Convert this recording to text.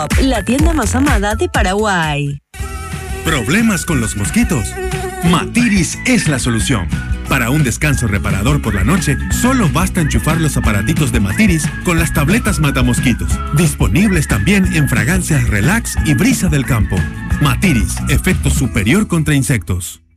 La tienda más amada de Paraguay. ¿Problemas con los mosquitos? Matiris es la solución. Para un descanso reparador por la noche, solo basta enchufar los aparatitos de Matiris con las tabletas matamosquitos. Disponibles también en fragancias Relax y Brisa del Campo. Matiris, efecto superior contra insectos.